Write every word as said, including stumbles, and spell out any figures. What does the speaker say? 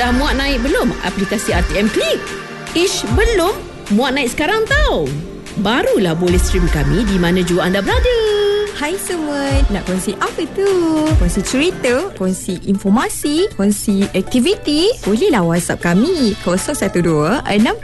Dah muat naik belum aplikasi R T M Click? Ish, belum? Muat naik sekarang tau. Barulah boleh stream kami di mana jua anda berada. Hai semua, nak kongsi apa tu? Kongsi cerita, kongsi informasi, kongsi aktiviti? Bolehlah WhatsApp kami kosong satu dua enam